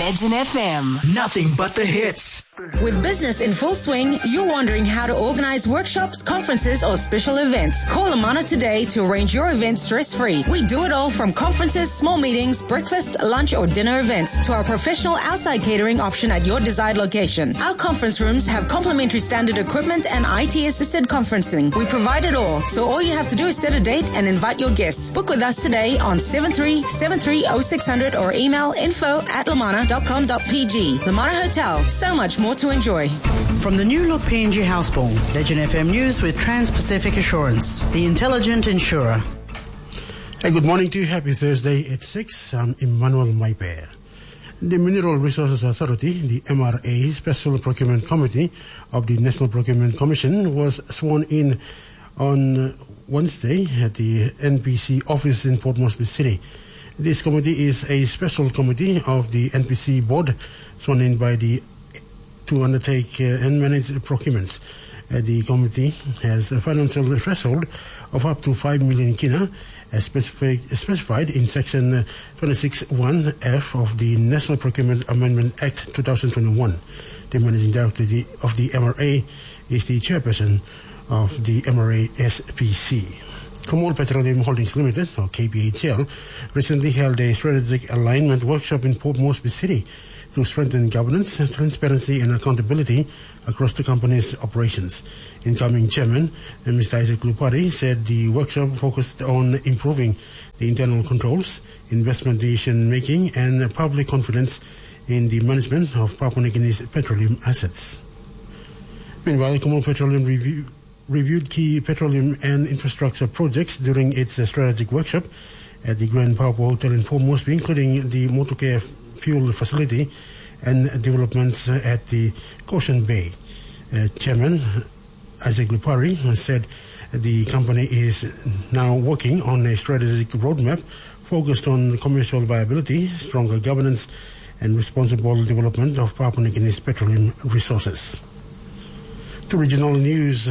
Legend FM. Nothing but the hits. With business in full swing, you're wondering how to organize workshops, conferences, or special events. Call Amana today to arrange your event stress-free. We do it all from conferences, small meetings, breakfast, lunch, or dinner events to our professional outside catering option at your desired location. Our conference rooms have complimentary standard equipment and IT-assisted conferencing. We provide it all, so all you have to do is set a date and invite your guests. Book with us today on 73730600 or email info@lamana.com.pg. Lamana Hotel, so much more to enjoy. From the new look PNG Houseborn, Legend FM News with Trans-Pacific Assurance, the intelligent insurer. Hey, good morning to you. Happy Thursday at 6. I'm Emmanuel Maipe. The Mineral Resources Authority, the MRA, Special Procurement Committee of the National Procurement Commission, was sworn in on Wednesday at the NPC office in Port Moresby City. This committee is a special committee of the NPC board, sworn in by the to undertake and manage procurements. The committee has a financial threshold of up to 5 million kina, as specified in Section 26(1)(f) of the National Procurement Amendment Act 2021. The managing director of the MRA is the chairperson of the MRA SPC. Comol Petroleum Holdings Limited, or KPHL, recently held a strategic alignment workshop in Port Moresby City to strengthen governance, transparency and accountability across the company's operations. Incoming chairman, Mr. Isaac Lupari, said the workshop focused on improving the internal controls, investment decision-making and public confidence in the management of Papua New Guinea's petroleum assets. Meanwhile, Comol Petroleum reviewed key petroleum and infrastructure projects during its strategic workshop at the Grand Papua Hotel in Port Moresby, including the Motorcare fuel facility and developments at the Caution Bay. Chairman Isaac Lupari said the company is now working on a strategic roadmap focused on commercial viability, stronger governance, and responsible development of Papua New Guinea's petroleum resources. To regional news,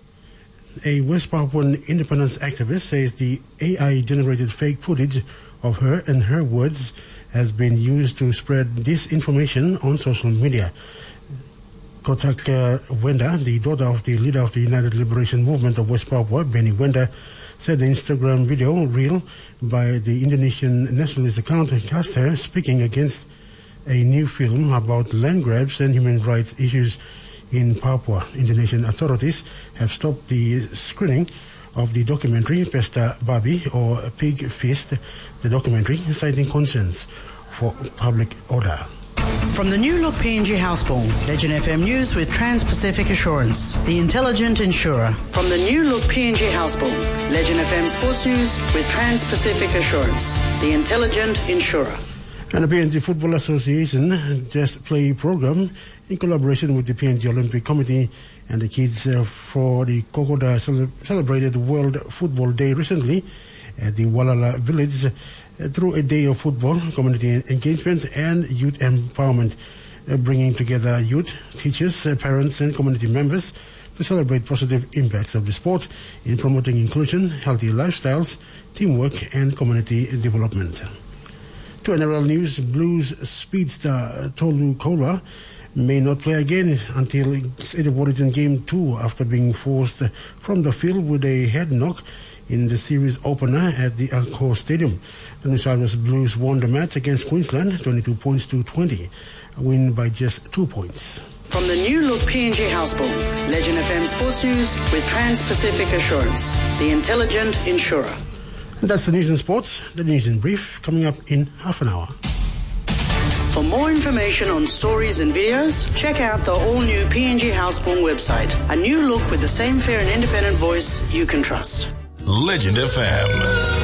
a West Papuan independence activist says the AI-generated fake footage of her and her words has been used to spread disinformation on social media. Kotak Wenda, the daughter of the leader of the United Liberation Movement of West Papua, Benny Wenda, said the Instagram video reel by the Indonesian nationalist account cast her speaking against a new film about land grabs and human rights issues in Papua. Indonesian authorities have stopped the screening of the documentary Pesta Babi or Pig Feast, the documentary, citing concerns for public order. From the new look PNG Houseborn, Legend FM News with Trans-Pacific Assurance, the intelligent insurer. From the new look PNG Houseborn, Legend FM Sports News with Trans-Pacific Assurance, the intelligent insurer. And the PNG Football Association Just Play program, in collaboration with the PNG Olympic Committee and the kids for the Kokoda celebrated World Football Day recently at the Walala village through a day of football, community engagement and youth empowerment, bringing together youth, teachers, parents and community members to celebrate positive impacts of the sport in promoting inclusion, healthy lifestyles, teamwork and community development. To NRL News, Blues speedster Tolu Kola may not play again until State of Origin Game 2 after being forced from the field with a head knock in the series opener at the Alcor Stadium. The New South Wales Blues won the match against Queensland 22 points to 20, a win by just 2 points. From the new look PNG Houseborn, Legend FM Sports News with Trans-Pacific Assurance, the intelligent insurer. And that's the news and sports. The news in brief coming up in half an hour. For more information on stories and videos, check out the all-new PNG Houseborn website. A new look with the same fair and independent voice you can trust. Legend FM.